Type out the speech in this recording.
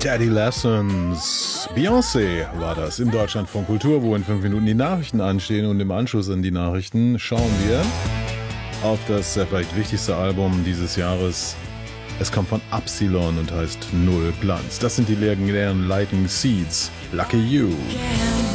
Daddy Lessons. Beyoncé war das im Deutschlandfunk Kultur, wo in 5 Minuten die Nachrichten anstehen. Und im Anschluss an die Nachrichten schauen wir auf das vielleicht wichtigste Album dieses Jahres. Es kommt von Absilon und heißt Null Glanz. Das sind die legendären Lighting Seeds. Lucky You.